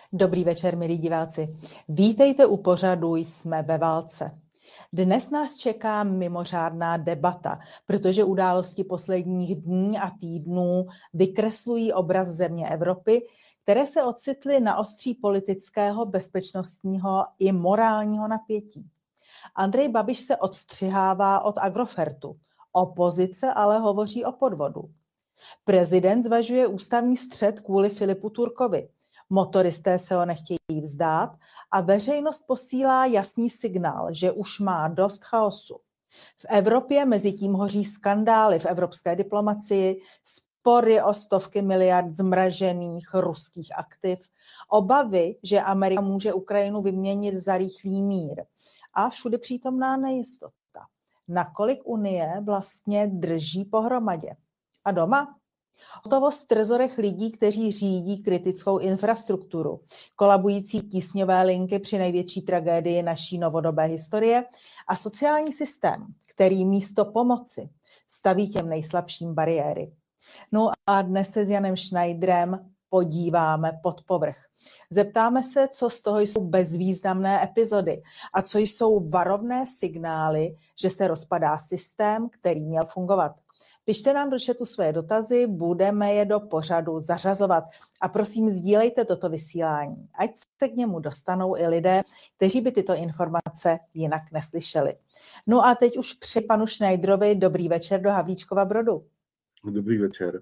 Dobrý večer, milí diváci. Vítejte u pořadu Jsme ve válce. Dnes nás čeká mimořádná debata, protože události posledních dní a týdnů vykreslují obraz země Evropy, které se ocitly na ostří politického, bezpečnostního i morálního napětí. Andrej Babiš se odstřihává od Agrofertu. Opozice ale hovoří o podvodu. Prezident zvažuje ústavní střet kvůli Filipu Turkovi. Motoristé se ho nechtějí vzdát a veřejnost posílá jasný signál, že už má dost chaosu. V Evropě mezitím hoří skandály v evropské diplomacii, spory o stovky miliard zmražených ruských aktiv, obavy, že Amerika může Ukrajinu vyměnit za rychlý mír a všude přítomná nejistota. Nakolik Unie vlastně drží pohromadě? A doma? Hotovost v trezorech lidí, kteří řídí kritickou infrastrukturu, kolabující tísňové linky při největší tragédii naší novodobé historie a sociální systém, který místo pomoci staví těm nejslabším bariéry. No a dnes se s Janem Schneiderem podíváme pod povrch. Zeptáme se, co z toho jsou bezvýznamné epizody a co jsou varovné signály, že se rozpadá systém, který měl fungovat. Pište nám do chatu své dotazy, budeme je do pořadu zařazovat. A prosím, sdílejte toto vysílání, ať se k němu dostanou i lidé, kteří by tyto informace jinak neslyšeli. No a teď už při panu Schneiderovi dobrý večer do Havlíčkova Brodu. Dobrý večer.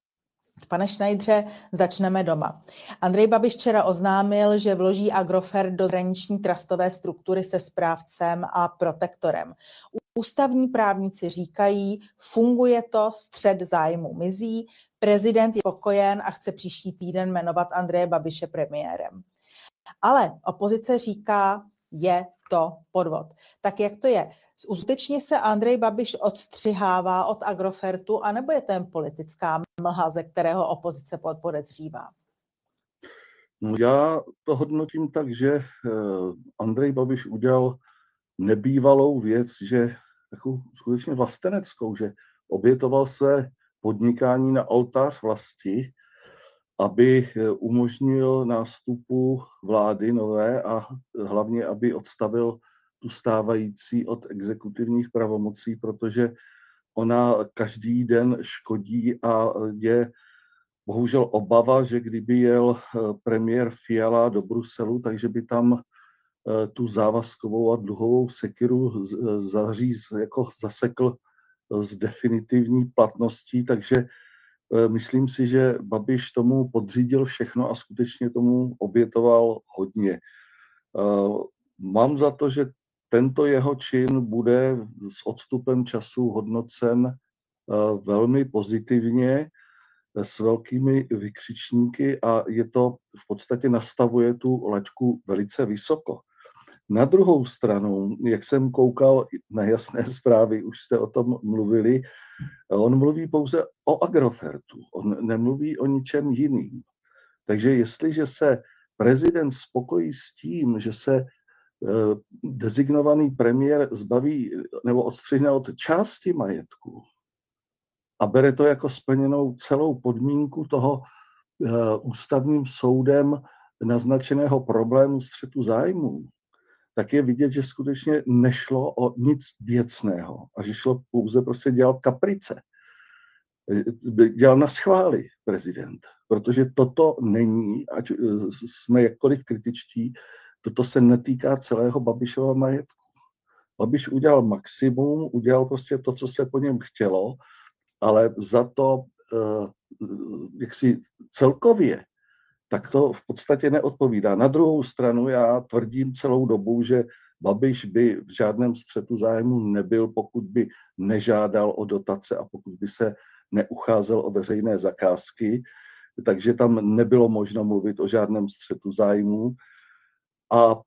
Pane Schneidere, začneme doma. Andrej Babiš včera oznámil, že vloží Agrofert do zahraniční trustové struktury se správcem a protektorem. Ústavní právníci říkají, funguje to, střet zájmu mizí, prezident je spokojen a chce příští týden jmenovat Andreje Babiše premiérem. Ale opozice říká, je to podvod. Tak jak to je? Skutečně se Andrej Babiš odstřihává od Agrofertu, anebo je to jen politická mlha, ze kterého opozice podezřívá? No já to hodnotím tak, že Andrej Babiš udělal nebývalou věc, že takovou skutečně vlasteneckou, že obětoval své podnikání na oltář vlasti, aby umožnil nástupu vlády nové a hlavně, aby odstavil tu stávající od exekutivních pravomocí, protože ona každý den škodí a je bohužel obava, že kdyby jel premiér Fiala do Bruselu, takže by tam tu závazkovou a dluhovou sekiru zasekl s definitivní platností, takže myslím si, že Babiš tomu podřídil všechno a skutečně tomu obětoval hodně. Mám za to, že tento jeho čin bude s odstupem času hodnocen velmi pozitivně, s velkými vykřičníky a je to v podstatě nastavuje tu laťku velice vysoko. Na druhou stranu, jak jsem koukal na Jasné zprávy, už jste o tom mluvili, on mluví pouze o Agrofertu, on nemluví o ničem jiným. Takže jestliže se prezident spokojí s tím, že se designovaný premiér zbaví nebo odstřihne od části majetku a bere to jako splněnou celou podmínku toho ústavním soudem naznačeného problému střetu zájmů, tak je vidět, že skutečně nešlo o nic věcného a že šlo pouze prostě dělat kaprice. Dělal na schvály prezident, protože toto není, ať jsme jakkoliv kritičtí, toto se netýká celého Babišova majetku. Babiš udělal maximum, udělal prostě to, co se po něm chtělo, ale za to, jaksi celkově, tak to v podstatě neodpovídá. Na druhou stranu já tvrdím celou dobu, že Babiš by v žádném střetu zájmu nebyl, pokud by nežádal o dotace a pokud by se neucházel o veřejné zakázky, takže tam nebylo možno mluvit o žádném střetu zájmu. A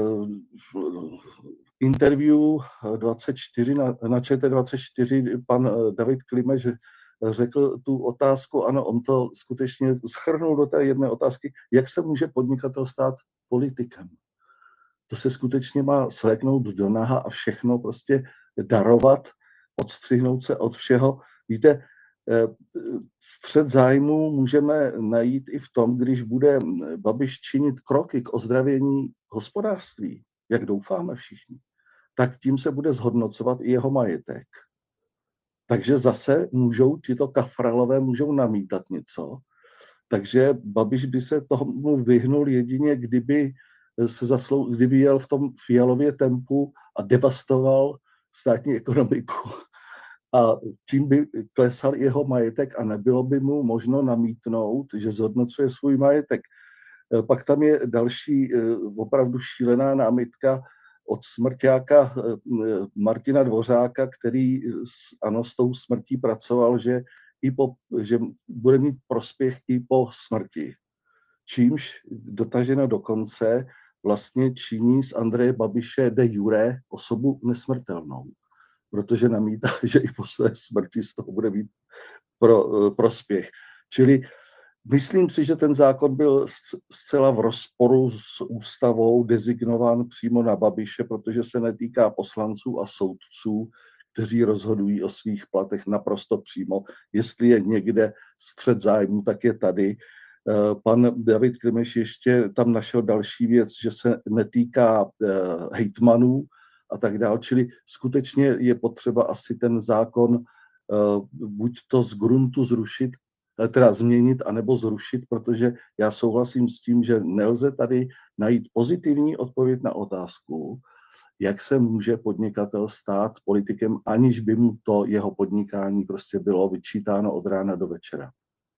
interview 24 na ČT24 pan David Klimeš řekl tu otázku, ano, on to skutečně shrnul do té jedné otázky, jak se může podnikatel stát politikem. To se skutečně má sléknout do naha a všechno prostě darovat, odstřihnout se od všeho. Víte, Střet zájmu můžeme najít i v tom, když bude Babiš činit kroky k ozdravění hospodářství, jak doufáme všichni, tak tím se bude zhodnocovat i jeho majetek. Takže zase tito kafralové můžou namítat něco. Takže Babiš by se tomu vyhnul jedině, kdyby jel v tom Fialově tempu a devastoval státní ekonomiku. A tím by klesal jeho majetek a nebylo by mu možno namítnout, že zhodnocuje svůj majetek. Pak tam je další opravdu šílená námitka od smrťáka Martina Dvořáka, který s tou smrtí pracoval, že bude mít prospěch i po smrti. Čímž dotaženo do konce vlastně činí z Andreje Babiše de jure osobu nesmrtelnou, protože namítá, že i po své smrti z toho bude mít prospěch. Čili myslím si, že ten zákon byl zcela v rozporu s ústavou designován přímo na Babiše, protože se netýká poslanců a soudců, kteří rozhodují o svých platech naprosto přímo. Jestli je někde střet zájmu, tak je tady. Pan David Klimeš ještě tam našel další věc, že se netýká hejtmanů a tak dále. Čili skutečně je potřeba asi ten zákon buď to z gruntu zrušit, teda změnit, anebo zrušit, protože já souhlasím s tím, že nelze tady najít pozitivní odpověď na otázku, jak se může podnikatel stát politikem, aniž by mu to jeho podnikání prostě bylo vyčítáno od rána do večera.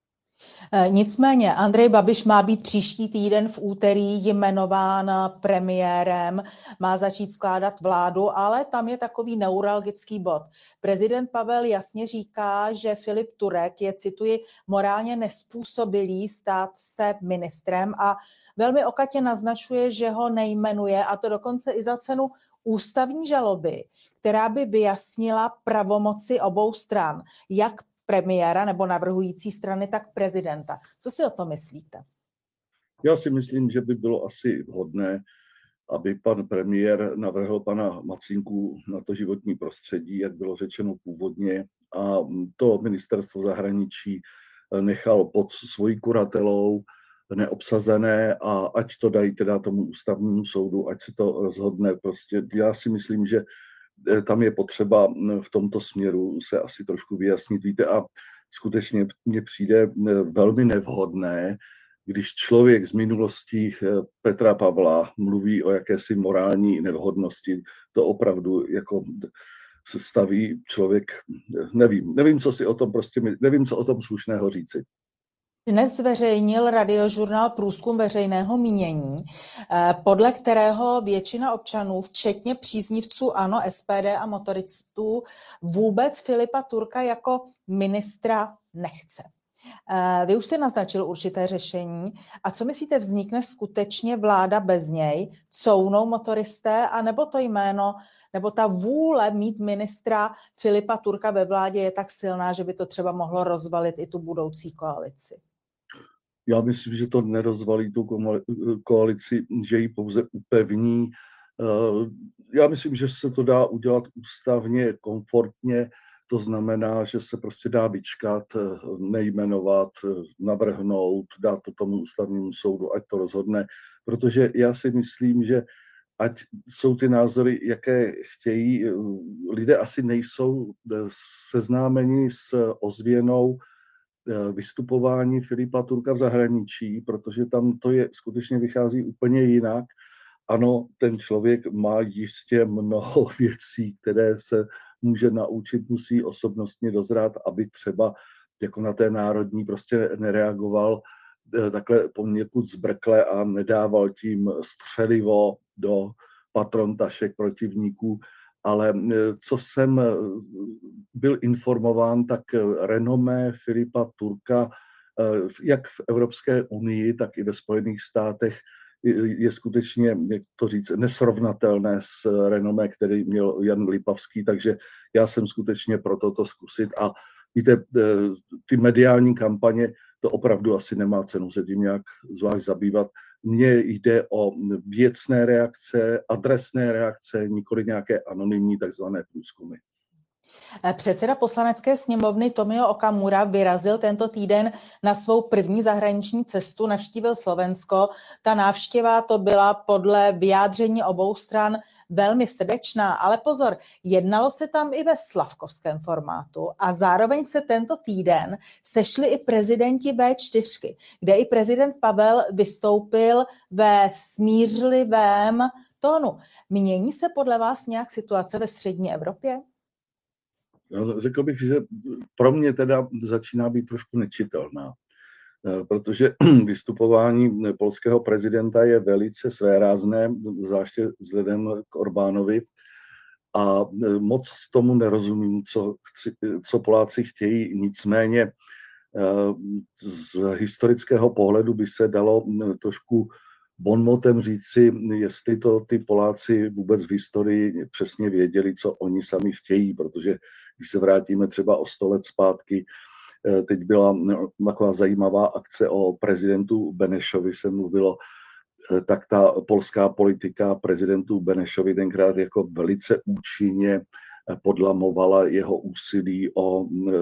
Nicméně Andrej Babiš má být příští týden v úterý jmenován premiérem, má začít skládat vládu, ale tam je takový neuralgický bod. Prezident Pavel jasně říká, že Filip Turek je, cituji, morálně nezpůsobilý stát se ministrem a velmi okatě naznačuje, že ho nejmenuje, a to dokonce i za cenu ústavní žaloby, která by vyjasnila pravomoci obou stran, jak premiéra nebo navrhující strany, tak prezidenta. Co si o tom myslíte? Já si myslím, že by bylo asi vhodné, aby pan premiér navrhl pana Macínku na to životní prostředí, jak bylo řečeno původně, a to ministerstvo zahraničí nechal pod svojí kuratelou neobsazené a ať to dají teda tomu ústavnímu soudu, ať si to rozhodne. Prostě já si myslím, že tam je potřeba v tomto směru se asi trošku vyjasnit. Víte, a skutečně mně přijde velmi nevhodné, když člověk z minulostí Petra Pavla mluví o jakési morální nevhodnosti. To opravdu jako se staví člověk, nevím, co si o tom nevím, co o tom slušného říci. Dnes zveřejnil Radiožurnál průzkum veřejného mínění, podle kterého většina občanů, včetně příznivců ANO, SPD a motoristů, vůbec Filipa Turka jako ministra nechce. Vy už jste naznačil určité řešení. A co myslíte, vznikne skutečně vláda bez něj? Counou motoristé, anebo to jméno, nebo ta vůle mít ministra Filipa Turka ve vládě je tak silná, že by to třeba mohlo rozvalit i tu budoucí koalici? Já myslím, že to nerozvalí tu koalici, že ji pouze upevní. Já myslím, že se to dá udělat ústavně, komfortně. To znamená, že se prostě dá vyčkat, nejmenovat, navrhnout, dát to tomu ústavnímu soudu, ať to rozhodne. Protože já si myslím, že ať jsou ty názory, jaké chtějí, lidé asi nejsou seznámeni s ozvěnou vystupování Filipa Turka v zahraničí, protože tam to je skutečně vychází úplně jinak. Ano, ten člověk má jistě mnoho věcí, které se může naučit, musí osobnostně dozrát, aby třeba jako na té národní prostě nereagoval takhle poněkud zbrkle a nedával tím střelivo do patrontašek protivníků. Ale co jsem byl informován, tak renomé Filipa Turka jak v Evropské unii, tak i ve Spojených státech je skutečně, jak to říct, nesrovnatelné s renomé, který měl Jan Lipavský, takže já jsem skutečně pro to zkusit. A víte, ty mediální kampaně, to opravdu asi nemá cenu se tím nějak zvlášť zabývat. Mně jde o věcné reakce, adresné reakce, nikoli nějaké anonymní takzvané průzkumy. Předseda poslanecké sněmovny Tomio Okamura vyrazil tento týden na svou první zahraniční cestu, navštívil Slovensko. Ta návštěva to byla podle vyjádření obou stran velmi srdečná, ale pozor, jednalo se tam i ve slavkovském formátu a zároveň se tento týden sešli i prezidenti V4, kde i prezident Pavel vystoupil ve smířlivém tónu. Mění se podle vás nějak situace ve střední Evropě? Řekl bych, že pro mě teda začíná být trošku nečitelná, protože vystupování polského prezidenta je velice svérázné, zvláště vzhledem k Orbánovi, a moc tomu nerozumím, co Poláci chtějí. Nicméně z historického pohledu by se dalo trošku bonmotem říci, jestli to ty Poláci vůbec v historii přesně věděli, co oni sami chtějí, protože když se vrátíme třeba o 100 let zpátky, teď byla taková zajímavá akce o prezidentu Benešovi, se mluvilo, tak ta polská politika prezidentu Benešovi tenkrát jako velice účinně podlamovala jeho úsilí o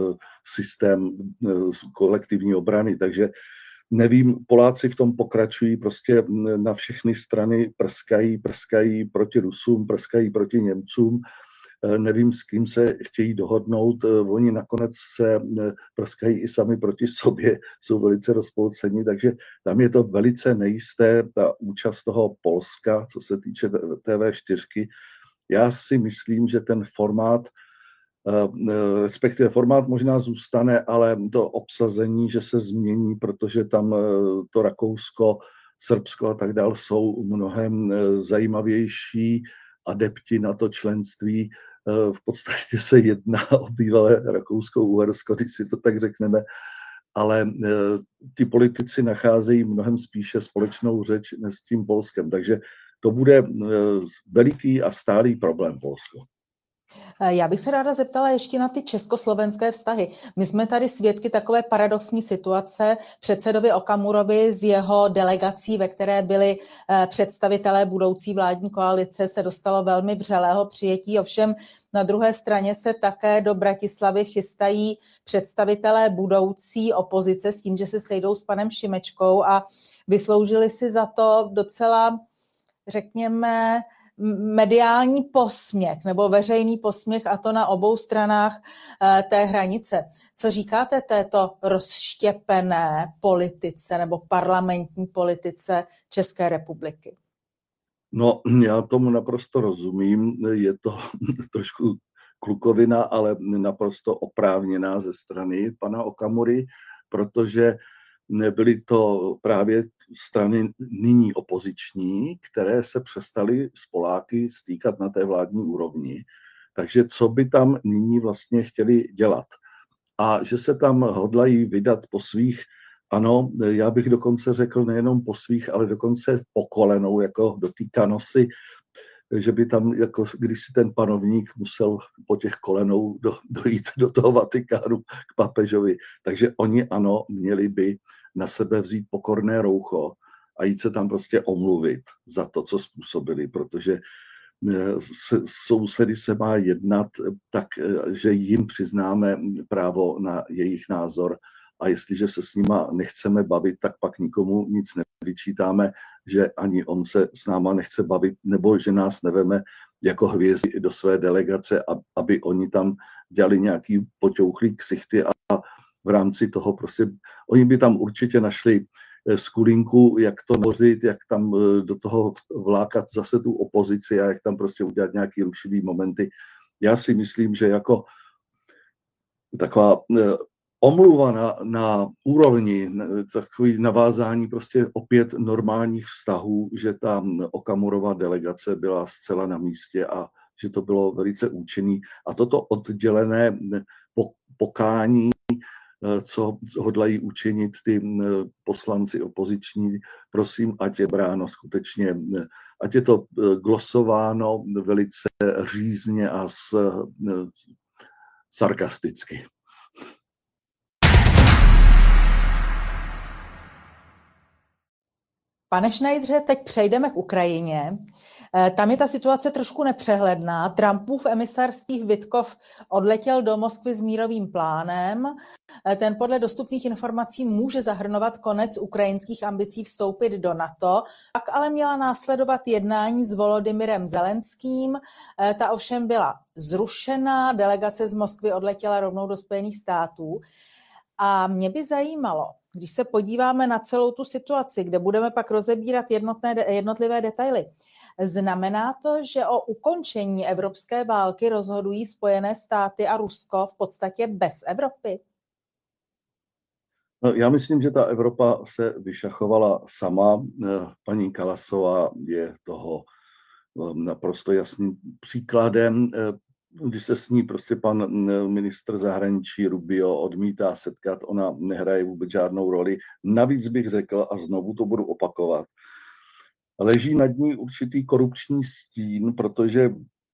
systém kolektivní obrany. Takže nevím, Poláci v tom pokračují, prostě na všechny strany prskají proti Rusům, prskají proti Němcům. Nevím, s kým se chtějí dohodnout. Oni nakonec se prskají i sami proti sobě, jsou velice rozpolcení, takže tam je to velice nejisté, ta účast toho Polska, co se týče TV4. Já si myslím, že ten formát, respektive formát možná zůstane, ale to obsazení, že se změní, protože tam to Rakousko, Srbsko a tak dále jsou mnohem zajímavější adepti na to členství. V podstatě se jedná o bývalé Rakousko-Uhersko, když si to tak řekneme, ale ti politici nacházejí mnohem spíše společnou řeč než s tím Polskem, takže to bude veliký a stálý problém Polsko. Já bych se ráda zeptala ještě na ty československé vztahy. My jsme tady svědky takové paradoxní situace. Předsedovi Okamurovi z jeho delegací, ve které byli představitelé budoucí vládní koalice, se dostalo velmi vřelého přijetí. Ovšem na druhé straně se také do Bratislavy chystají představitelé budoucí opozice s tím, že se sejdou s panem Šimečkou a vysloužili si za to docela, řekněme, mediální posměch nebo veřejný posměch, a to na obou stranách té hranice. Co říkáte této rozštěpené politice nebo parlamentní politice České republiky? No, já tomu naprosto rozumím. Je to trošku klukovina, ale naprosto oprávněná ze strany pana Okamury, protože byly to právě strany nyní opoziční, které se přestaly s Poláky stýkat na té vládní úrovni. Takže co by tam nyní vlastně chtěli dělat? A že se tam hodlají vydat po svých, ano, já bych dokonce řekl nejenom po svých, ale dokonce po kolenou, jako dotýká nosy, že by tam, jako když si ten panovník musel po těch kolenou dojít do toho Vatikánu k papežovi. Takže oni, ano, měli by na sebe vzít pokorné roucho a jít se tam prostě omluvit za to, co způsobili, protože sousedy se má jednat tak, že jim přiznáme právo na jejich názor, a jestliže se s nima nechceme bavit, tak pak nikomu nic nevyčítáme, že ani on se s náma nechce bavit, nebo že nás neveme jako hvězdy do své delegace, aby oni tam dělali nějaký poťouchlý ksichty a v rámci toho prostě, oni by tam určitě našli skulinku, jak to nořit, jak tam do toho vlákat zase tu opozici a jak tam prostě udělat nějaký rušivý momenty. Já si myslím, že jako taková omluva na úrovni, takový navázání prostě opět normálních vztahů, že ta Okamurova delegace byla zcela na místě a že to bylo velice účinný. A toto oddělené pokání, co hodlají učinit ty poslanci opoziční, prosím, ať je bráno skutečně, ať je to glosováno velice řízně a sarkasticky. Pane Schneidere, teď přejdeme k Ukrajině. Tam je ta situace trošku nepřehledná. Trumpův emisár Steve Witkoff odletěl do Moskvy s mírovým plánem. Ten podle dostupných informací může zahrnovat konec ukrajinských ambicí vstoupit do NATO, pak ale měla následovat jednání s Volodymyrem Zelenským. Ta ovšem byla zrušena, delegace z Moskvy odletěla rovnou do Spojených států. A mě by zajímalo, když se podíváme na celou tu situaci, kde budeme pak rozebírat jednotlivé detaily, znamená to, že o ukončení evropské války rozhodují Spojené státy a Rusko v podstatě bez Evropy? No, já myslím, že ta Evropa se vyšachovala sama. Paní Kallasová je toho naprosto jasným příkladem. Když se s ní prostě pan ministr zahraničí Rubio odmítá setkat, ona nehraje vůbec žádnou roli. Navíc bych řekl, a znovu to budu opakovat, leží nad ní určitý korupční stín, protože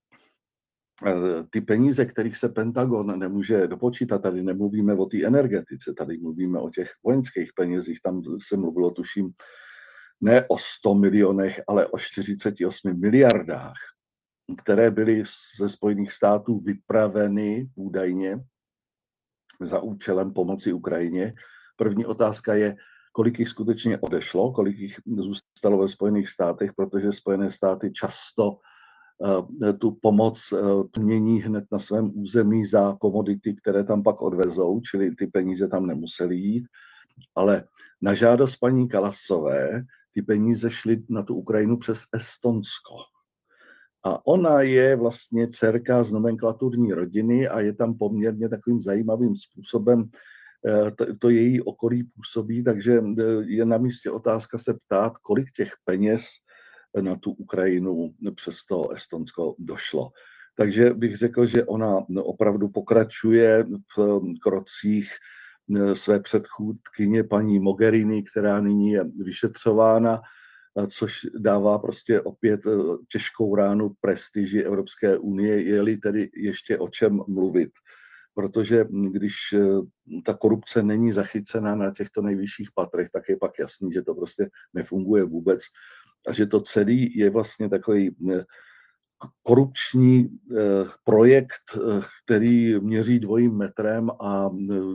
ty peníze, kterých se Pentagon nemůže dopočítat, tady nemluvíme o té energetice, tady mluvíme o těch vojenských penězích, tam se mluvilo, tuším, ne o 100 milionech, ale o 48 miliardách, které byly ze Spojených států vypraveny údajně za účelem pomoci Ukrajině. První otázka je, kolik jich skutečně odešlo, kolik jich zůstalo ve Spojených státech, protože Spojené státy často tu pomoc mění hned na svém území za komodity, které tam pak odvezou, čili ty peníze tam nemusely jít. Ale na žádost paní Kalasové ty peníze šly na tu Ukrajinu přes Estonsko. A ona je vlastně dcerka z nomenklaturní rodiny a je tam poměrně takovým zajímavým způsobem to její okolí působí, takže je na místě otázka se ptát, kolik těch peněz na tu Ukrajinu přes to Estonsko došlo. Takže bych řekl, že ona opravdu pokračuje v krocích své předchůdkyně paní Mogherini, která nyní je vyšetřována, což dává prostě opět těžkou ránu prestiži Evropské unie, je-li tedy ještě o čem mluvit. Protože když ta korupce není zachycena na těchto nejvyšších patrech, tak je pak jasný, že to prostě nefunguje vůbec a že to celý je vlastně takový korupční projekt, který měří dvojím metrem a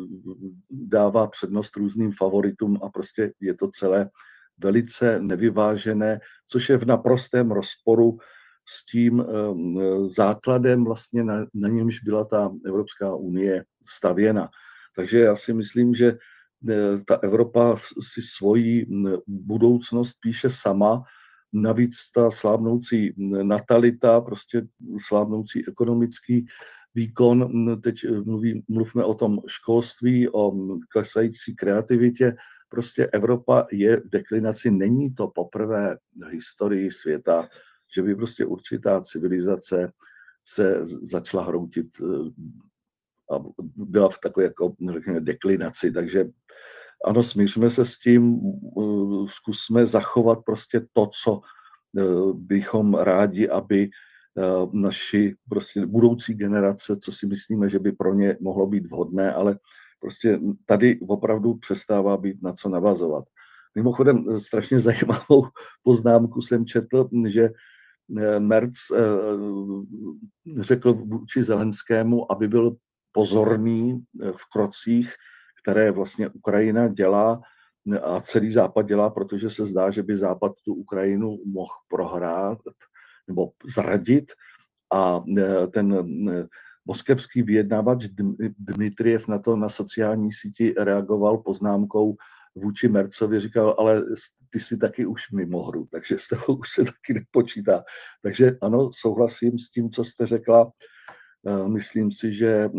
dává přednost různým favoritům a prostě je to celé velice nevyvážené, což je v naprostém rozporu s tím základem, vlastně na němž byla ta Evropská unie stavěna. Takže já si myslím, že ta Evropa si svoji budoucnost píše sama. Navíc ta slábnoucí natalita, prostě slábnoucí ekonomický výkon, teď mluvíme o tom školství, o klesající kreativitě, prostě Evropa je v deklinaci, není to poprvé v historii světa, že by prostě určitá civilizace se začala hroutit a byla v takové jako deklinaci, takže ano, smíříme se s tím, zkusme zachovat prostě to, co bychom rádi, aby naši prostě budoucí generace, co si myslíme, že by pro ně mohlo být vhodné, ale prostě tady opravdu přestává být na co navazovat. Mimochodem, strašně zajímavou poznámku jsem četl, že Merz řekl vůči Zelenskému, aby byl pozorný v krocích, které vlastně Ukrajina dělá a celý Západ dělá, protože se zdá, že by Západ tu Ukrajinu mohl prohrát nebo zradit a ten moskevský vyjednávač Dmitrijev na to na sociální síti reagoval poznámkou vůči Mercovi, říkal, ale ty jsi taky už mimo hru, takže s toho už se taky nepočítá. Takže ano, souhlasím s tím, co jste řekla. Myslím si, že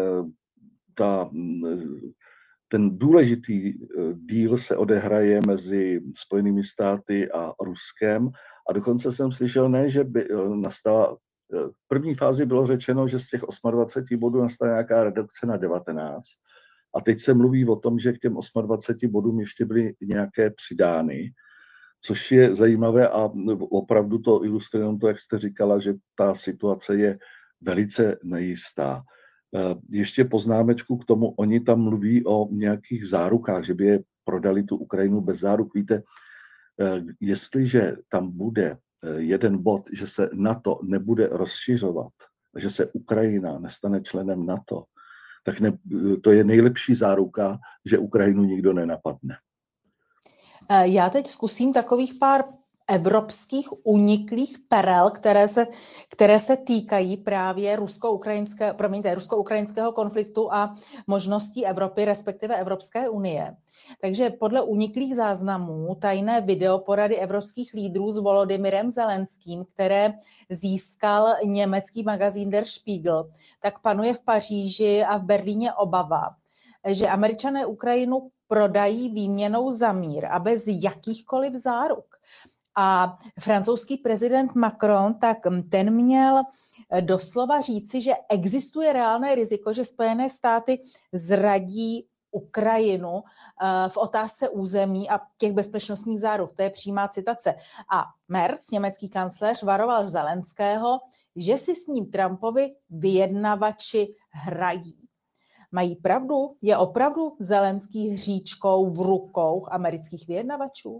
ten důležitý díl se odehraje mezi Spojenými státy a Ruskem a dokonce jsem slyšel, ne, že by nastala, v první fázi bylo řečeno, že z těch 28 bodů nastane nějaká redukce na 19 a teď se mluví o tom, že k těm 28 bodům ještě byly nějaké přidány, což je zajímavé a opravdu to ilustruje to, jak jste říkala, že ta situace je velice nejistá. Ještě poznámečku k tomu, oni tam mluví o nějakých zárukách, že by je prodali tu Ukrajinu bez záruk. Víte, jestliže tam bude jeden bod, že se NATO nebude rozšiřovat, že se Ukrajina nestane členem NATO, tak to je nejlepší záruka, že Ukrajinu nikdo nenapadne. Já teď zkusím takových pár evropských uniklých perel, které se týkají právě rusko-ukrajinského konfliktu a možností Evropy, respektive Evropské unie. Takže podle uniklých záznamů tajné videoporady evropských lídrů s Volodymyrem Zelenským, které získal německý magazín Der Spiegel, tak panuje v Paříži a v Berlíně obava, že Američané Ukrajinu prodají výměnou za mír a bez jakýchkoliv záruk. A francouzský prezident Macron, tak ten měl doslova říci, že existuje reálné riziko, že Spojené státy zradí Ukrajinu v otázce území a těch bezpečnostních záruk. To je přímá citace. A Merz, německý kancléř, varoval Zelenského, že si s ním Trumpovi vyjednavači hrají. Mají pravdu? Je opravdu Zelenský hříčkou v rukou amerických vyjednavačů?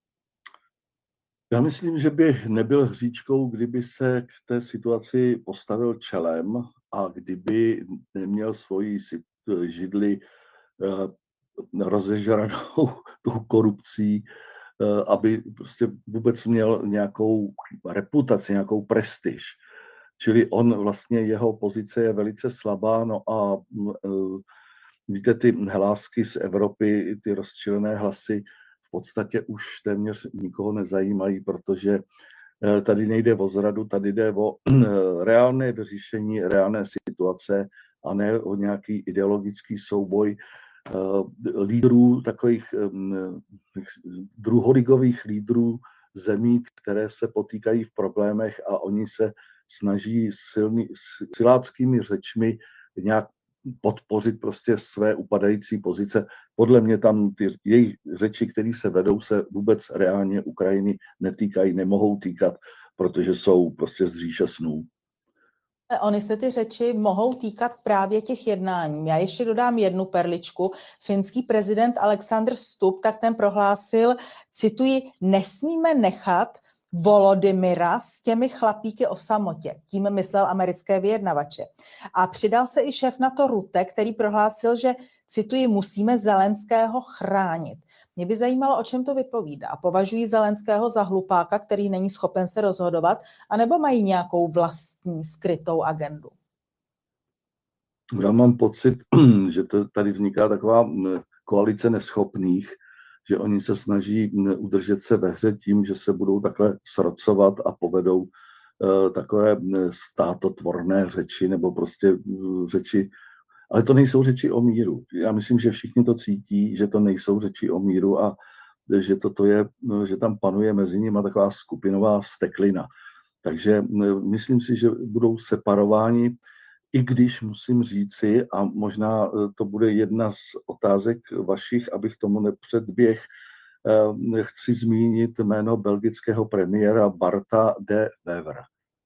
Já myslím, že by nebyl hříčkou, kdyby se k té situaci postavil čelem a kdyby neměl svoji židli rozežranou tou korupcí, aby prostě vůbec měl nějakou reputaci, nějakou prestiž. Čili jeho pozice je velice slabá, no a víte, ty hlásky z Evropy, ty rozčilené hlasy v podstatě už téměř nikoho nezajímají, protože tady nejde o zradu, tady jde o reálné vyřešení reálné situace a ne o nějaký ideologický souboj lídrů, takových druholigových lídrů zemí, které se potýkají v problémech a oni se snaží siláckými řečmi nějak podpořit prostě své upadající pozice. Podle mě tam ty jejich řeči, které se vedou, se vůbec reálně Ukrajiny netýkají, nemohou týkat, protože jsou prostě z říše snů. Ony se ty řeči mohou týkat právě těch jednání. Já ještě dodám jednu perličku. Finský prezident Alexander Stubb, tak ten prohlásil, cituji, nesmíme nechat Volodymyra s těmi chlapíky o samotě. Tím myslel americké vyjednavače. A přidal se i šéf NATO Rutte, který prohlásil, že, cituji, musíme Zelenského chránit. Mě by zajímalo, o čem to vypovídá. Považují Zelenského za hlupáka, který není schopen se rozhodovat, anebo mají nějakou vlastní skrytou agendu? Já mám pocit, že tady vzniká taková koalice neschopných, že oni se snaží udržet se ve hře tím, že se budou takhle srocovat a povedou takové státotvorné řeči nebo prostě řeči, ale to nejsou řeči o míru. Já myslím, že všichni to cítí, že to nejsou řeči o míru a že že tam panuje mezi nimi taková skupinová vzteklina. Takže myslím si, že budou separováni, i když musím říci, a možná to bude jedna z otázek vašich, abych tomu nepředběh, chci zmínit jméno belgického premiéra Barta de Wevera.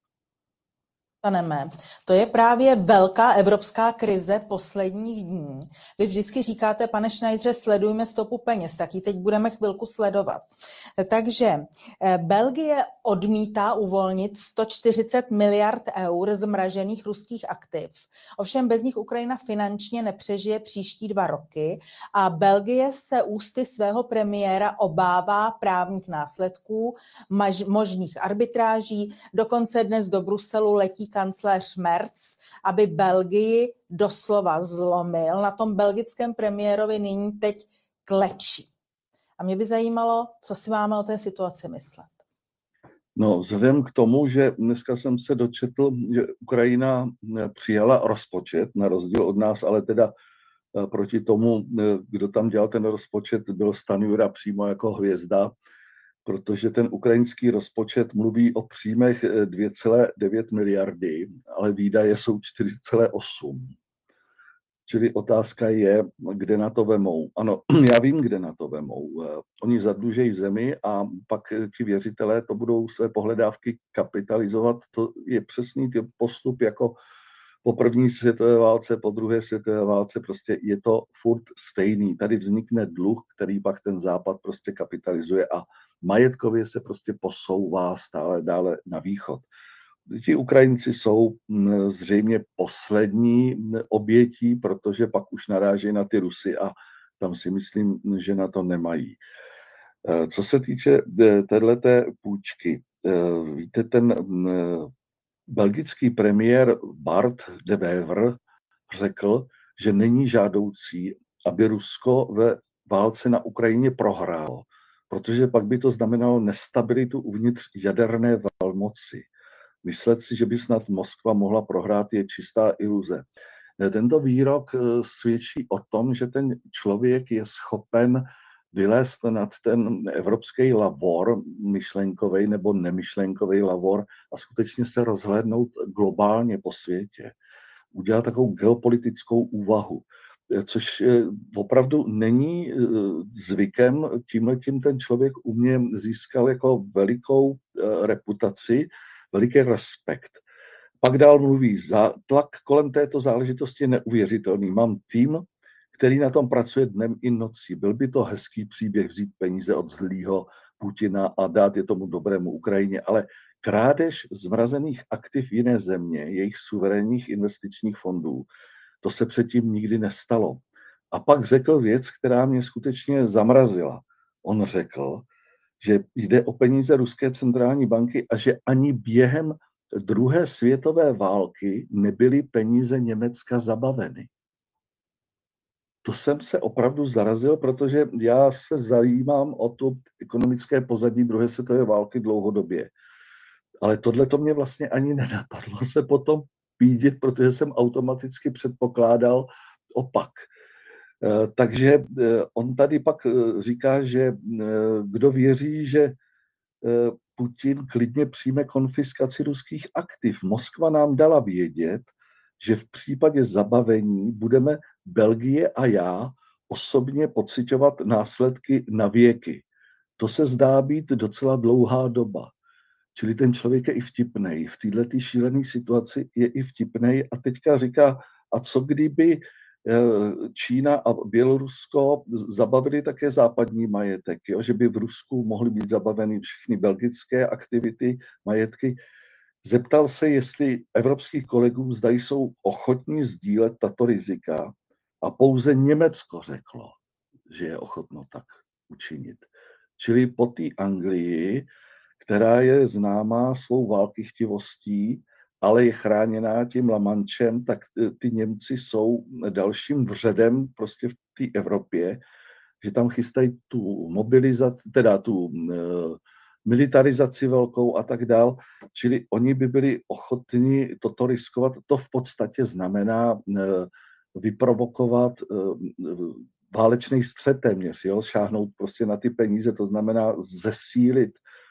To je právě velká evropská krize posledních dní. Vy vždycky říkáte, pane Schneidere, sledujme stopu peněz, tak ji teď budeme chvilku sledovat. Takže Belgie odmítá uvolnit 140 miliard eur zmražených ruských aktiv. Ovšem bez nich Ukrajina finančně nepřežije příští 2 roky a Belgie se ústy svého premiéra obává právních následků, možných arbitráží, dokonce dnes do Bruselu letí kancléř Merz, aby Belgii doslova zlomil. Na tom belgickém premiérovi nyní teď klečí. A mě by zajímalo, co si máme o té situaci myslet. No, vzhledem k tomu, že dneska jsem se dočetl, že Ukrajina přijala rozpočet, na rozdíl od nás, ale teda proti tomu, kdo tam dělal ten rozpočet, byl Stanjura přímo jako hvězda, protože ten ukrajinský rozpočet mluví o příjmech 2,9 miliardy, ale výdaje jsou 4,8. Čili otázka je, kde na to vemou. Ano, já vím, kde na to vemou. Oni zadlužejí zemi a pak ti věřitelé to budou své pohledávky kapitalizovat. To je přesný postup jako po první světové válce, po druhé světové válce, prostě je to furt stejný. Tady vznikne dluh, který pak ten západ prostě kapitalizuje a majetkově se prostě posouvá stále dále na východ. Ti Ukrajinci jsou zřejmě poslední obětí, protože pak už narážejí na ty Rusy a tam si myslím, že na to nemají. Co se týče téhleté půjčky, víte, ten belgický premiér Bart de Wever řekl, že není žádoucí, aby Rusko ve válce na Ukrajině prohrálo, protože pak by to znamenalo nestabilitu uvnitř jaderné velmoci. Myslet si, že by snad Moskva mohla prohrát, je čistá iluze. Tento výrok svědčí o tom, že ten člověk je schopen vylézt nad ten evropský lavor, myšlenkový nebo nemyšlenkový lavor a skutečně se rozhlédnout globálně po světě. Udělat takovou geopolitickou úvahu, což opravdu není zvykem. Tímhletím ten člověk u mě získal jako velikou reputaci, veliký respekt. Pak dál mluví, tlak kolem této záležitosti je neuvěřitelný. Mám tým, který na tom pracuje dnem i nocí. Byl by to hezký příběh vzít peníze od zlýho Putina a dát je tomu dobrému Ukrajině, ale krádež zmrazených aktiv jiné země, jejich suverénních investičních fondů, to se předtím nikdy nestalo. A pak řekl věc, která mě skutečně zamrazila. On řekl, že jde o peníze Ruské centrální banky a že ani během druhé světové války nebyly peníze Německa zabaveny. To jsem se opravdu zarazil, protože já se zajímám o to ekonomické pozadí druhé světové války dlouhodobě. Ale tohle to mě vlastně ani nenapadlo se potom pídit, protože jsem automaticky předpokládal opak. Takže on tady pak říká, že kdo věří, že Putin klidně přijme konfiskaci ruských aktiv. Moskva nám dala vědět, že v případě zabavení budeme Belgie a já osobně pociťovat následky na věky. To se zdá být docela dlouhá doba. Čili ten člověk je i vtipnej. V této šílené situaci je i vtipnej a teďka říká, a co kdyby Čína a Bělorusko zabavili také západní majetek, jo? Že by v Rusku mohly být zabaveny všechny belgické aktivity, majetky. Zeptal se, jestli evropských kolegů zda jsou ochotní sdílet tato rizika a pouze Německo řeklo, že je ochotno tak učinit. Čili po té Anglii, která je známá svou válkychtivostí, ale je chráněná tím Lamančem, tak ty Němci jsou dalším vředem prostě v té Evropě, že tam chystají tu mobilizaci, teda tu militarizaci velkou a tak dál. Čili oni by byli ochotní toto riskovat. To v podstatě znamená vyprovokovat válečný střet téměř, jo? Šáhnout prostě na ty peníze, to znamená zesílit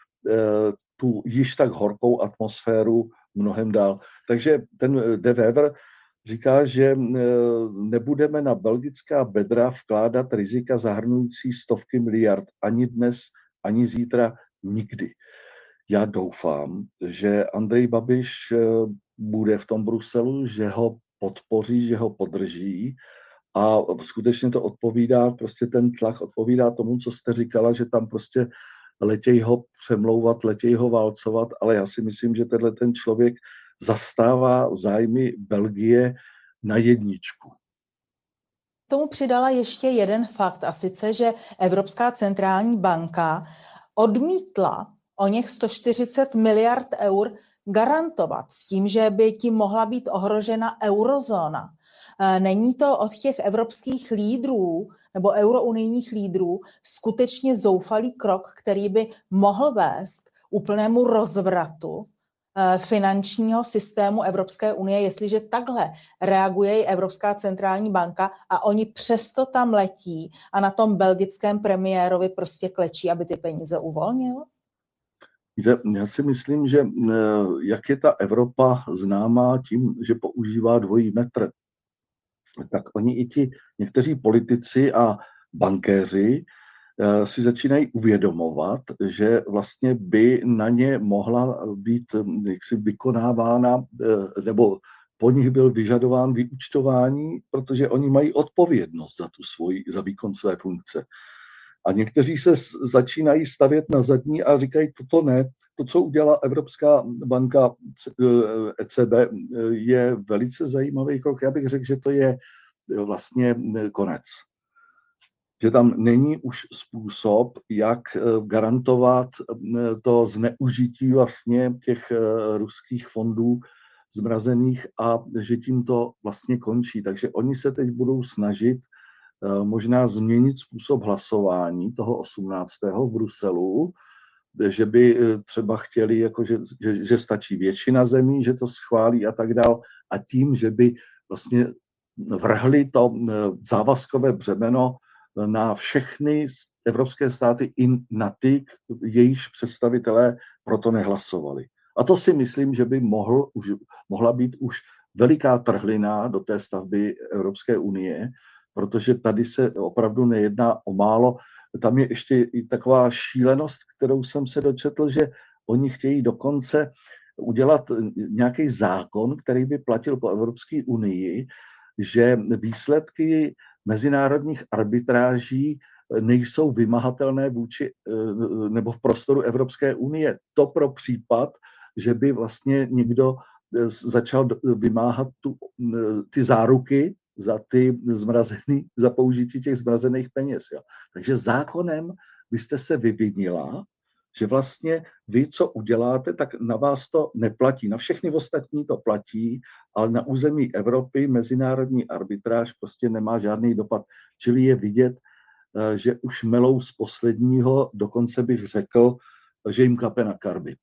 tu již tak horkou atmosféru mnohem dál. Takže ten de Wever říká, že nebudeme na belgická bedra vkládat rizika zahrnující stovky miliard ani dnes, ani zítra, nikdy. Já doufám, že Andrej Babiš bude v tom Bruselu, že ho podpoří, že ho podrží a skutečně to odpovídá, prostě ten tlak odpovídá tomu, co jste říkala, že tam prostě letěj ho přemlouvat, letěj ho válcovat, ale já si myslím, že tenhle ten člověk zastává zájmy Belgie na jedničku. Tomu přidala ještě jeden fakt, a sice, že Evropská centrální banka odmítla o něch 140 miliard eur garantovat s tím, že by tím mohla být ohrožena eurozóna. Není to od těch evropských lídrů nebo eurounijních lídrů skutečně zoufalý krok, který by mohl vést k úplnému rozvratu finančního systému Evropské unie, jestliže takhle reaguje Evropská centrální banka a oni přesto tam letí a na tom belgickém premiérovi prostě klečí, aby ty peníze uvolnil? Já si myslím, že jak je ta Evropa známá tím, že používá dvojí metr, tak oni i ti někteří politici a bankéři si začínají uvědomovat, že vlastně by na ně mohla být jaksi vykonávána, nebo po nich byl vyžadován vyúčtování, protože oni mají odpovědnost za výkon své funkce. A někteří se začínají stavět na zadní a říkají, toto ne. To, co udělala Evropská banka ECB, je velice zajímavý krok. Já bych řekl, že to je vlastně konec. Že tam není už způsob, jak garantovat to zneužití vlastně těch ruských fondů zmrazených a že tím to vlastně končí. Takže oni se teď budou snažit možná změnit způsob hlasování toho 18. v Bruselu, že by třeba chtěli, jako že stačí většina zemí, že to schválí a tak dál, a tím, že by vlastně vrhli to závazkové břemeno na všechny evropské státy i na ty, jejichž představitelé proto nehlasovali. A to si myslím, že by mohla být už veliká trhlina do té stavby Evropské unie, protože tady se opravdu nejedná o málo. Tam je ještě i taková šílenost, kterou jsem se dočetl, že oni chtějí dokonce udělat nějaký zákon, který by platil po Evropské unii, že výsledky mezinárodních arbitráží nejsou vymahatelné vůči nebo v prostoru Evropské unie. To pro případ, že by vlastně někdo začal vymáhat ty záruky za použití těch zmrazených peněz. Jo. Takže zákonem byste se vyvinila, že vlastně vy, co uděláte, tak na vás to neplatí. Na všechny ostatní to platí, ale na území Evropy mezinárodní arbitráž prostě nemá žádný dopad. Čili je vidět, že už melou z posledního, dokonce bych řekl, že jim kape na karbit.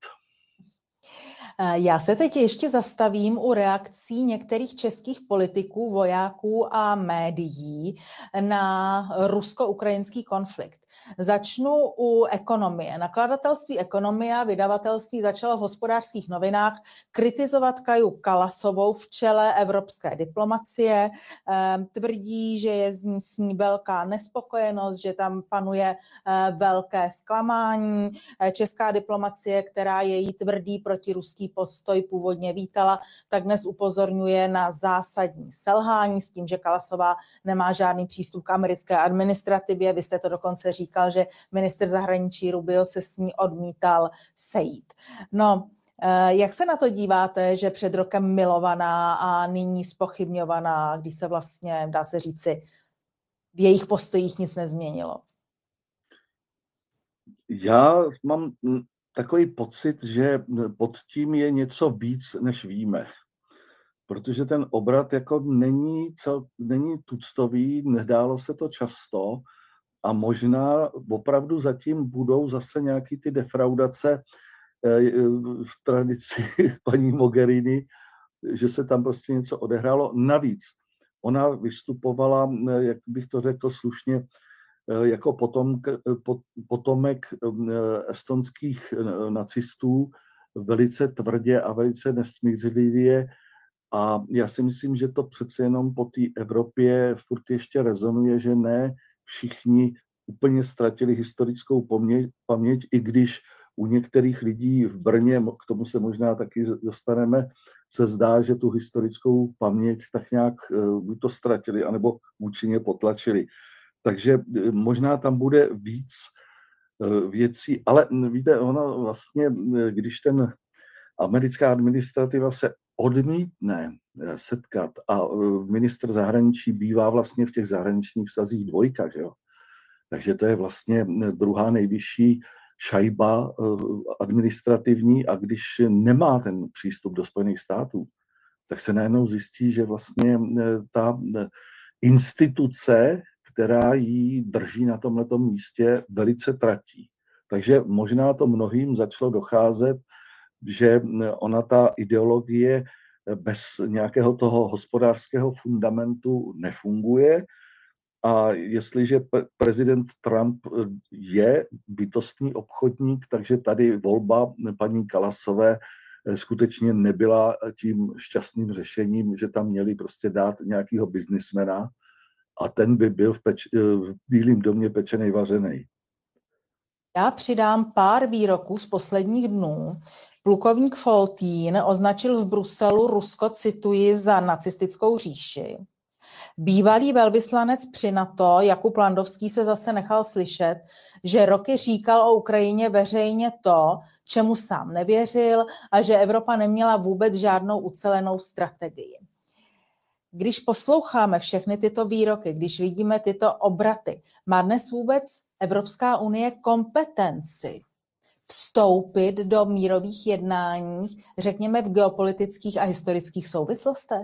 Já se teď ještě zastavím u reakcí některých českých politiků, vojáků a médií na rusko-ukrajinský konflikt. Začnu u ekonomie. Nakladatelství Ekonomia, vydavatelství, začalo v Hospodářských novinách kritizovat Kaju Kalasovou v čele evropské diplomacie. Tvrdí, že je s ní velká nespokojenost, že tam panuje velké zklamání. Česká diplomacie, která její tvrdý protiruský postoj původně vítala, tak dnes upozorňuje na zásadní selhání s tím, že Kalasová nemá žádný přístup k americké administrativě. Vy jste to dokonce říkal, že ministr zahraničí Rubio se s ní odmítal sejít. No, jak se na to díváte, že před rokem milovaná a nyní zpochybňovaná, když se vlastně, dá se říci, v jejich postojích nic nezměnilo? Já mám takový pocit, že pod tím je něco víc, než víme. Protože ten obrat jako není tuctový, nedálo se to často a možná opravdu zatím budou zase nějaký ty defraudace v tradici paní Mogherini, že se tam prostě něco odehrálo. Navíc ona vystupovala, jak bych to řekl slušně, jako potomek estonských nacistů velice tvrdě a velice nesmířlivě. A já si myslím, že to přece jenom po té Evropě furt ještě rezonuje, že ne všichni úplně ztratili historickou paměť, i když u některých lidí v Brně, k tomu se možná taky dostaneme, se zdá, že tu historickou paměť tak nějak buď to ztratili, anebo účinně potlačili. Takže možná tam bude víc věcí, ale víte, ono vlastně, když ten americká administrativa se odmítne setkat a ministr zahraničí bývá vlastně v těch zahraničních vztazích dvojka, že jo? Takže to je vlastně druhá nejvyšší šajba administrativní a když nemá ten přístup do Spojených států, tak se najednou zjistí, že vlastně ta instituce, která ji drží na tomhletom místě, velice tratí. Takže možná to mnohým začalo docházet, že ona ta ideologie bez nějakého toho hospodářského fundamentu nefunguje. A jestliže prezident Trump je bytostný obchodník, takže tady volba paní Kalasové skutečně nebyla tím šťastným řešením, že tam měli prostě dát nějakého biznismena a ten by byl v Bílém domě pečenej vařenej. Já přidám pár výroků z posledních dnů. Plukovník Foltín označil v Bruselu Rusko, cituji, za nacistickou říši. Bývalý velvyslanec při NATO Jakub Landovský se zase nechal slyšet, že roky říkal o Ukrajině veřejně to, čemu sám nevěřil, a že Evropa neměla vůbec žádnou ucelenou strategii. Když posloucháme všechny tyto výroky, když vidíme tyto obraty, má dnes vůbec Evropská unie kompetenci vstoupit do mírových jednání, řekněme v geopolitických a historických souvislostech?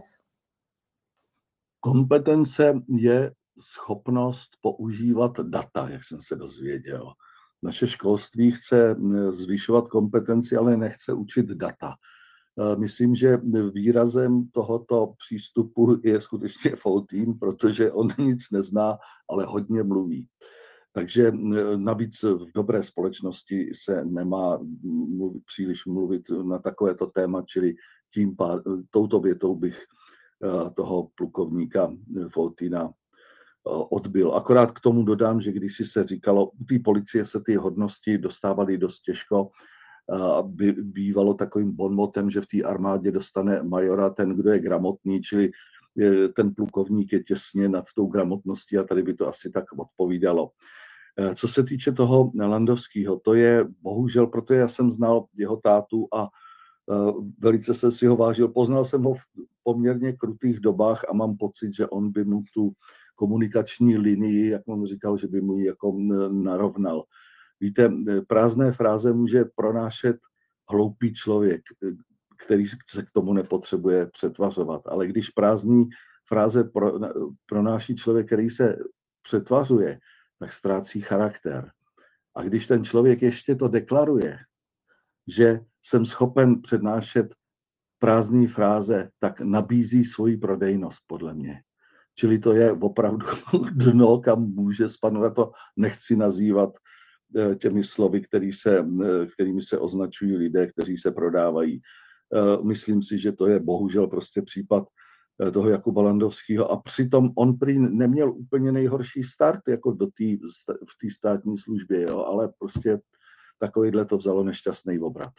Kompetence je schopnost používat data, jak jsem se dozvěděl. Naše školství chce zvyšovat kompetenci, ale nechce učit data. Myslím, že výrazem tohoto přístupu je skutečně Faltýn, protože on nic nezná, ale hodně mluví. Takže navíc v dobré společnosti se nemá příliš mluvit na takovéto téma, čili touto větou bych toho plukovníka Faltýna odbyl. Akorát k tomu dodám, že když si se říkalo, u té policie se ty hodnosti dostávaly dost těžko, bývalo takovým bonmotem, že v té armádě dostane majora ten, kdo je gramotný, čili ten plukovník je těsně nad tou gramotností a tady by to asi tak odpovídalo. Co se týče toho Landovského, to je bohužel, protože já jsem znal jeho tátu a velice jsem si ho vážil. Poznal jsem ho v poměrně krutých dobách a mám pocit, že on by mu tu komunikační linii, jak on říkal, že by mu ji jako narovnal. Víte, prázdné fráze může pronášet hloupý člověk, který se k tomu nepotřebuje přetvařovat. Ale když prázdný fráze pronáší člověk, který se přetvařuje, tak ztrácí charakter. A když ten člověk ještě to deklaruje, že jsem schopen přednášet prázdné fráze, tak nabízí svoji prodejnost, podle mě. Čili to je opravdu dno, kam může spadnout. To nechci nazývat těmi slovy, kterými se označují lidé, kteří se prodávají. Myslím si, že to je bohužel prostě případ toho Jakuba Landovského a přitom on prý neměl úplně nejhorší start jako v té státní službě, jo, ale prostě takovýhle to vzalo nešťastný obrat.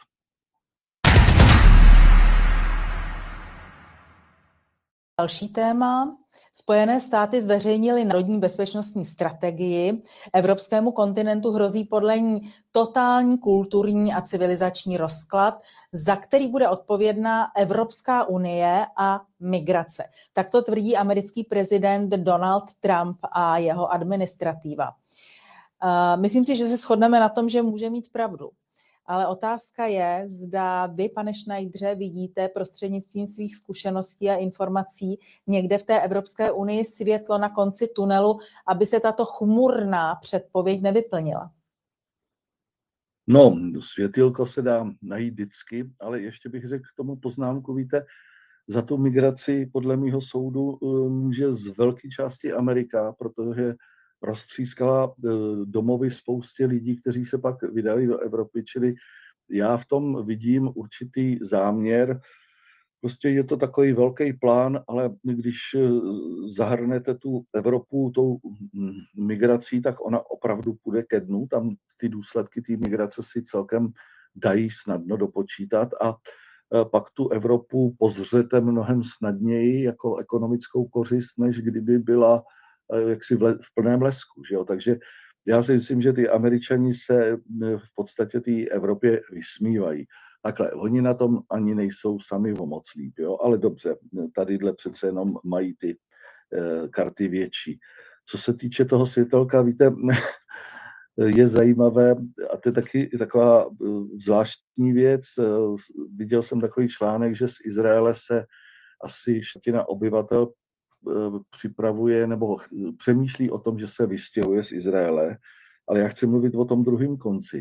Další téma. Spojené státy zveřejnily národní bezpečnostní strategii. Evropskému kontinentu hrozí podle ní totální kulturní a civilizační rozklad, za který bude odpovědná Evropská unie a migrace. Tak to tvrdí americký prezident Donald Trump a jeho administrativa. Myslím si, že se shodneme na tom, že může mít pravdu. Ale otázka je, zda vy, pane Schneidere, vidíte prostřednictvím svých zkušeností a informací někde v té Evropské unii světlo na konci tunelu, aby se tato chmurná předpověď nevyplnila. No, světýlko se dá najít vždycky, ale ještě bych řekl k tomu poznámku, víte, za tu migraci podle mého soudu může z velké části Amerika, protože roztřískala domovy spoustě lidí, kteří se pak vydali do Evropy, čili já v tom vidím určitý záměr. Prostě je to takový velký plán, ale když zahrnete tu Evropu tou migrací, tak ona opravdu půjde ke dnu. Tam ty důsledky té migrace si celkem dají snadno dopočítat a pak tu Evropu pozřete mnohem snadněji jako ekonomickou kořist, než kdyby byla jaksi v plném lesku. Že jo? Takže já si myslím, že ty Američani se v podstatě té Evropě vysmívají. Takhle, oni na tom ani nejsou sami o moc líp, jo? Ale dobře, tadyhle přece jenom mají ty karty větší. Co se týče toho světelka, víte, je zajímavé, a to je taky taková zvláštní věc, viděl jsem takový článek, že z Izraele se asi čtvrtina obyvatel připravuje nebo přemýšlí o tom, že se vystěhuje z Izraele, ale já chci mluvit o tom druhém konci.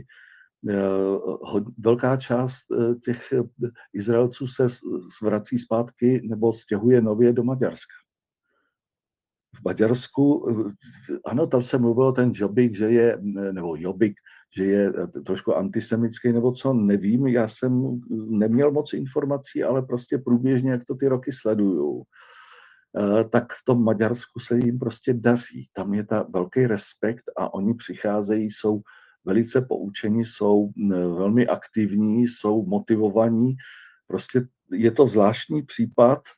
Velká část těch Izraelců se vrací zpátky nebo stěhuje nově do Maďarska. V Maďarsku, ano, tam se mluvilo ten Jobbik, že je trošku antisemický nebo co, nevím, já jsem neměl moc informací, ale prostě průběžně, jak to ty roky sleduju, tak v tom Maďarsku se jim prostě daří. Tam je ta velký respekt a oni přicházejí, jsou velice poučení, jsou velmi aktivní, jsou motivovaní. Prostě je to zvláštní případ.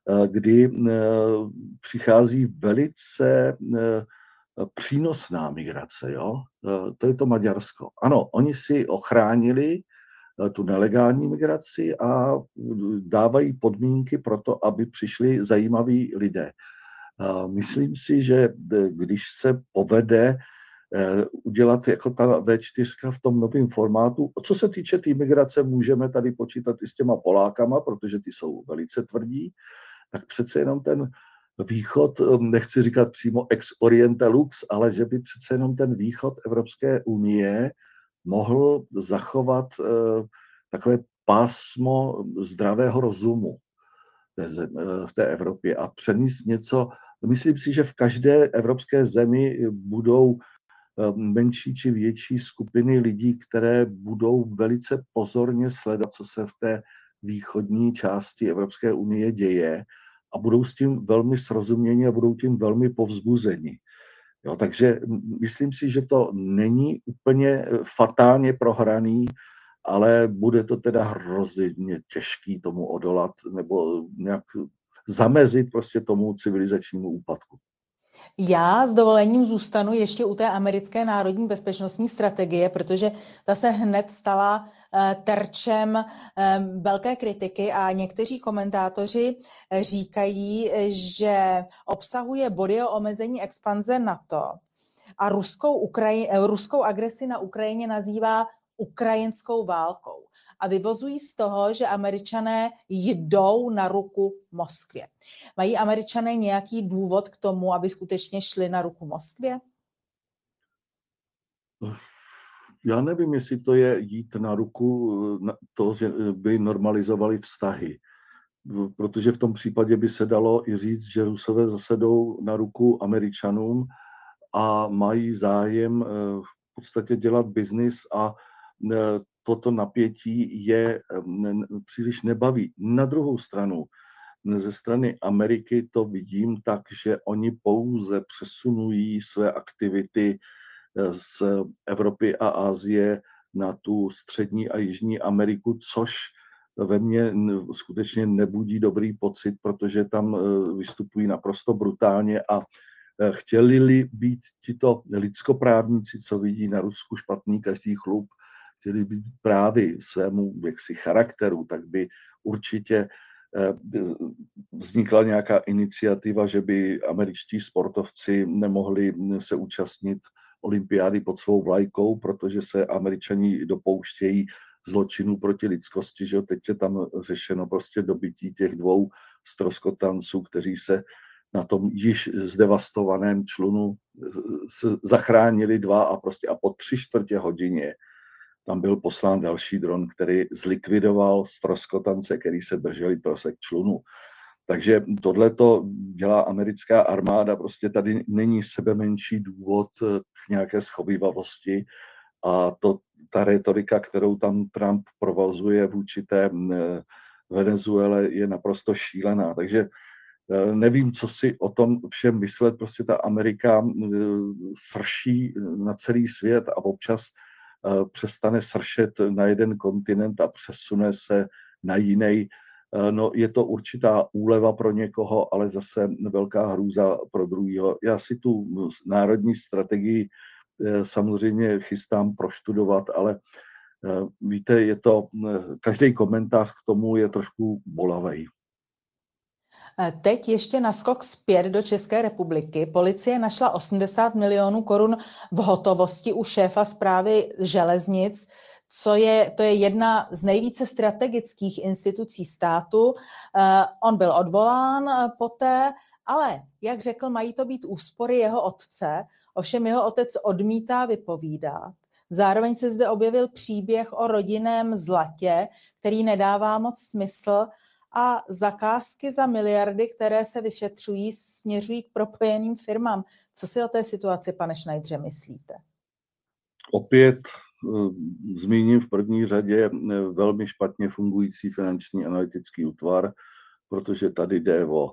kdy přichází velice přínosná migrace. Jo? To je to Maďarsko. Ano, oni si ochránili tu nelegální migraci a dávají podmínky pro to, aby přišli zajímaví lidé. Myslím si, že když se povede udělat jako ta V4 v tom novém formátu. Co se týče té migrace, můžeme tady počítat i s těma Polákama, protože ty jsou velice tvrdí, tak přece jenom ten východ, nechci říkat přímo ex oriente lux, ale že by přece jenom ten východ Evropské unie mohl zachovat takové pásmo zdravého rozumu v té Evropě a přenést něco. Myslím si, že v každé evropské zemi budou menší či větší skupiny lidí, které budou velice pozorně sledovat, co se v té východní části Evropské unie děje a budou s tím velmi srozuměni a budou tím velmi povzbuzeni. Jo, takže myslím si, že to není úplně fatálně prohraný, ale bude to teda hrozně těžký tomu odolat nebo nějak zamezit prostě tomu civilizačnímu úpadku. Já s dovolením zůstanu ještě u té americké národní bezpečnostní strategie, protože ta se hned stala terčem velké kritiky a někteří komentátoři říkají, že obsahuje body o omezení expanze NATO a ruskou agresi na Ukrajině nazývá ukrajinskou válkou. A vyvozují z toho, že Američané jdou na ruku Moskvě. Mají Američané nějaký důvod k tomu, aby skutečně šli na ruku Moskvě? Já nevím, jestli to je jít na ruku to, že by normalizovali vztahy. Protože v tom případě by se dalo i říct, že Rusové zase jdou na ruku Američanům a mají zájem v podstatě dělat biznis a toto napětí je příliš nebaví. Na druhou stranu, ze strany Ameriky to vidím tak, že oni pouze přesunují své aktivity z Evropy a Asie na tu střední a jižní Ameriku, což ve mně skutečně nebudí dobrý pocit, protože tam vystupují naprosto brutálně a chtěli být tito lidskoprávníci, co vidí na Rusku špatný každý chlup, chtěli být právě svému jaksi charakteru, tak by určitě vznikla nějaká iniciativa, že by američtí sportovci nemohli se účastnit olympiády pod svou vlajkou, protože se Američani dopouštějí zločinů proti lidskosti, že teď je tam řešeno prostě dobytí těch dvou ztroskotanců, kteří se na tom již zdevastovaném člunu zachránili dva a po 3/4 hodině tam byl poslán další dron, který zlikvidoval ztroskotance, který se drželi trosek člunu. Takže tohleto dělá americká armáda, prostě tady není sebemenší důvod k nějaké schovívavosti a ta retorika, kterou tam Trump provozuje vůči té Venezuele, je naprosto šílená. Takže nevím, co si o tom všem myslet, prostě ta Amerika srší na celý svět a občas přestane sršet na jeden kontinent a přesune se na jiný. No, je to určitá úleva pro někoho, ale zase velká hrůza pro druhého. Já si tu národní strategii samozřejmě chystám proštudovat, ale víte, každý komentář k tomu je trošku bolavý. Teď ještě naskok zpět do České republiky. Policie našla 80 milionů korun v hotovosti u šéfa správy železnic, to je jedna z nejvíce strategických institucí státu. On byl odvolán poté, ale jak řekl, mají to být úspory jeho otce, ovšem jeho otec odmítá vypovídat. Zároveň se zde objevil příběh o rodinném zlatě, který nedává moc smysl, a zakázky za miliardy, které se vyšetřují, směřují k propojeným firmám. Co si o té situaci, pane Schneidere, myslíte? Opět zmíním v první řadě velmi špatně fungující finanční analytický útvar, protože tady jde o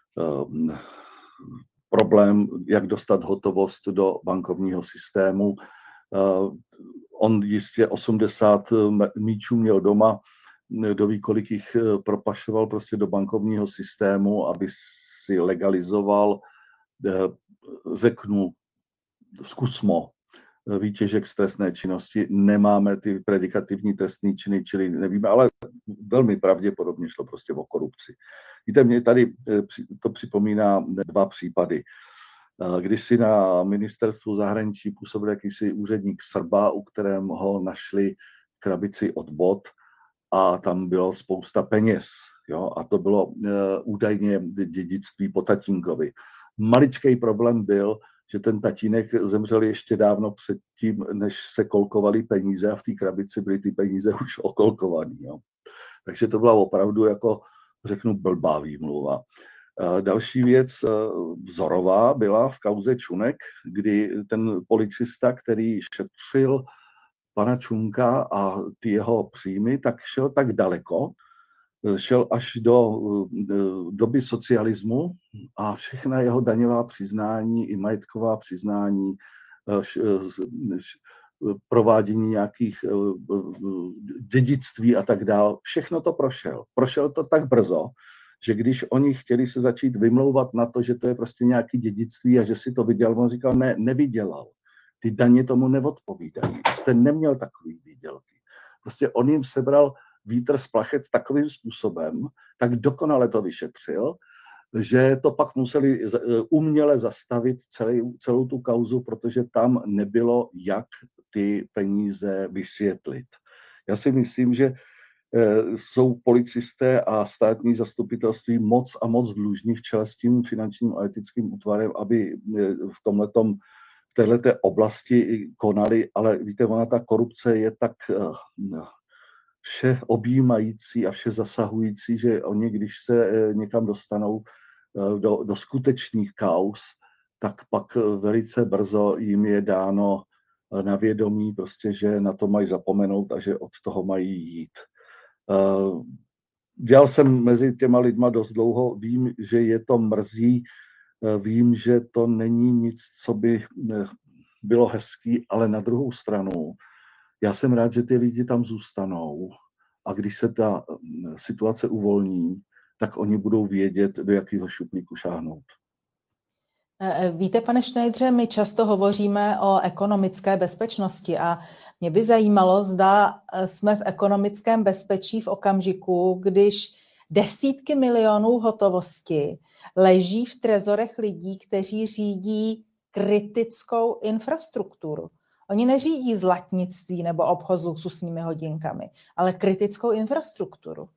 problém, jak dostat hotovost do bankovního systému. On jistě 80 míčů měl doma, kdo ví, kolik jich propašoval prostě do bankovního systému, aby si legalizoval, řeknu, zkusmo, výtěžek z trestné činnosti. Nemáme ty predikativní trestné činy, čili nevíme, ale velmi pravděpodobně šlo prostě o korupci. Víte, mě tady to připomíná 2 případy. Když si na ministerstvu zahraničí působil jakýsi úředník Srba, u kterého našli krabici od bot a tam bylo spousta peněz. Jo? A to bylo údajně dědictví po tatínkovi. Maličký problém byl, že ten tatínek zemřel ještě dávno předtím, než se kolkovaly peníze a v té krabici byly ty peníze už okolkovaný. Jo? Takže to byla opravdu, jako řeknu, blbá výmluva. Další věc vzorová byla v kauze Čunek, kdy ten policista, který šetřil pana Čunka a ty jeho příjmy, tak šel tak daleko, šel až do doby socialismu a všechna jeho daňová přiznání i majetková přiznání, provádění nějakých dědictví a tak dál, všechno to prošel. Prošel to tak brzo, že když oni chtěli se začít vymlouvat na to, že to je prostě nějaký dědictví a že si to vydělal, on říkal, ne, nevydělal. Ty daně tomu neodpovídají. Jste neměl takový výdělky. Prostě on jim sebral vítr z plachet takovým způsobem, tak dokonale to vyšetřil, že to pak museli uměle zastavit celou tu kauzu, protože tam nebylo, jak ty peníze vysvětlit. Já si myslím, že jsou policisté a státní zastupitelství moc a moc dlužní v čele s tím finančním a etickým útvarem, aby v této oblasti konali, ale víte, ona ta korupce je tak vše objímající a vše zasahující, že oni, když se někam dostanou do skutečných kauz, tak pak velice brzo jim je dáno na vědomí, prostě, že na to mají zapomenout a že od toho mají jít. Dělal jsem mezi těma lidma dost dlouho, vím, že je to mrzí, vím, že to není nic, co by bylo hezký, ale na druhou stranu, já jsem rád, že ty lidi tam zůstanou a když se ta situace uvolní, tak oni budou vědět, do jakého šuplíku šáhnout. Víte, pane Schneidere, my často hovoříme o ekonomické bezpečnosti a mě by zajímalo, zda jsme v ekonomickém bezpečí v okamžiku, když desítky milionů hotovosti leží v trezorech lidí, kteří řídí kritickou infrastrukturu. Oni neřídí zlatnictví nebo obchod s luxusními hodinkami, ale kritickou infrastrukturu.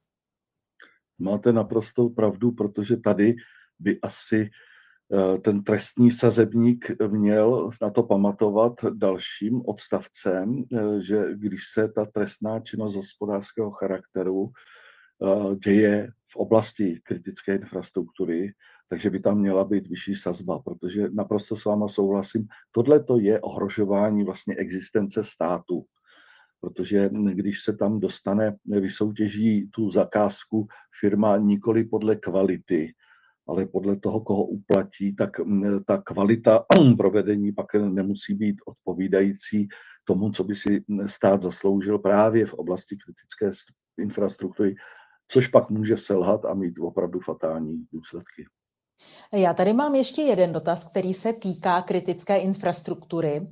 Máte naprostou pravdu, protože tady by asi ten trestní sazebník měl na to pamatovat dalším odstavcem, že když se ta trestná činnost hospodářského charakteru děje v oblasti kritické infrastruktury, takže by tam měla být vyšší sazba, protože naprosto s váma souhlasím, tohle to je ohrožování vlastně existence státu, protože když se tam dostane, vysoutěží tu zakázku firma nikoli podle kvality, ale podle toho, koho uplatí, tak ta kvalita provedení pak nemusí být odpovídající tomu, co by si stát zasloužil právě v oblasti kritické infrastruktury, což pak může selhat a mít opravdu fatální důsledky. Já tady mám ještě jeden dotaz, který se týká kritické infrastruktury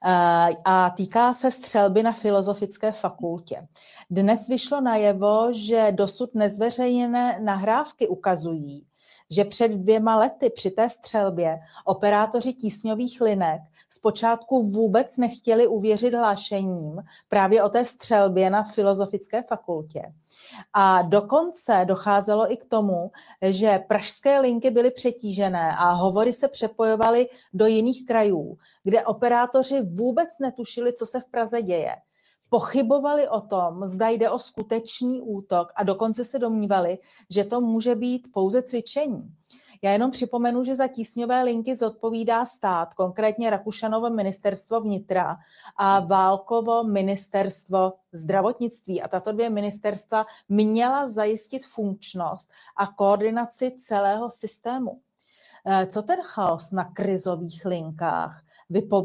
a týká se střelby na Filozofické fakultě. Dnes vyšlo najevo, že dosud nezveřejněné nahrávky ukazují, že před 2 lety při té střelbě operátoři tísňových linek zpočátku vůbec nechtěli uvěřit hlášením právě o té střelbě na Filozofické fakultě. A dokonce docházelo i k tomu, že pražské linky byly přetížené a hovory se přepojovaly do jiných krajů, kde operátoři vůbec netušili, co se v Praze děje. Pochybovali o tom, zda jde o skutečný útok a dokonce se domnívali, že to může být pouze cvičení. Já jenom připomenu, že za tísňové linky zodpovídá stát, konkrétně Rakušanovo ministerstvo vnitra a Válkovo ministerstvo zdravotnictví. A tato 2 ministerstva měla zajistit funkčnost a koordinaci celého systému. Co ten chaos na krizových linkách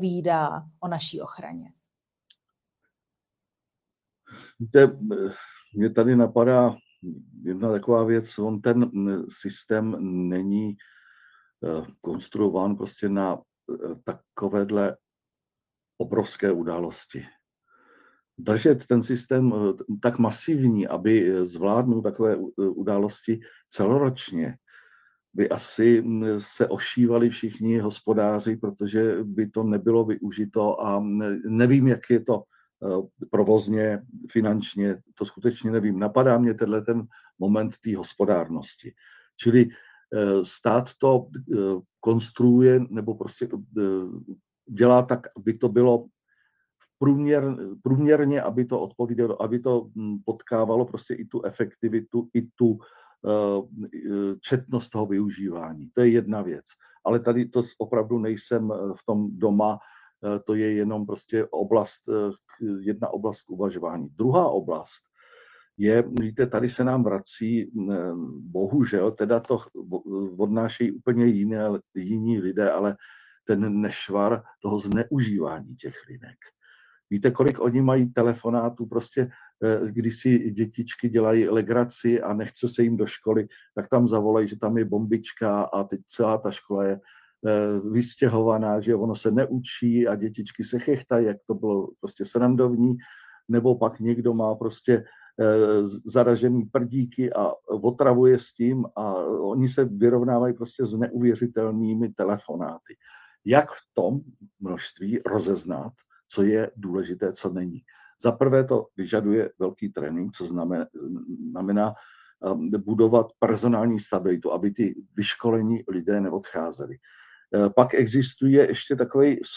vypovídá o naší ochraně? Víte, Mě tady napadá jedna taková věc, on ten systém není konstruován prostě na takovéhle obrovské události. Držet ten systém tak masivní, aby zvládnul takové události celoročně, by asi se ošívali všichni hospodáři, protože by to nebylo využito a nevím, jak je to provozně, finančně, to skutečně nevím. Napadá mě ten moment té hospodárnosti. Čili stát to konstruuje nebo prostě dělá tak, aby to bylo průměrně, aby to odpovídalo, aby to potkávalo prostě i tu efektivitu, i tu četnost toho využívání. To je jedna věc. Ale tady to opravdu nejsem v tom doma, to je jenom prostě jedna oblast k uvažování. Druhá oblast je, víte, tady se nám vrací, bohužel, teda to odnášejí úplně jiní lidé, ale ten nešvar toho zneužívání těch linek. Víte, kolik oni mají telefonátů, prostě když si dětičky dělají legraci a nechce se jim do školy, tak tam zavolají, že tam je bombička a teď celá ta škola je vystěhovaná, že ono se neučí a dětičky se chechtají, jak to bylo prostě srandovní, nebo pak někdo má prostě zaražený prdíky a otravuje s tím a oni se vyrovnávají prostě s neuvěřitelnými telefonáty. Jak v tom množství rozeznat, co je důležité, co není. Za prvé to vyžaduje velký trénink, co znamená budovat personální stabilitu, aby ty vyškolení lidé neodcházeli. Pak existuje ještě takový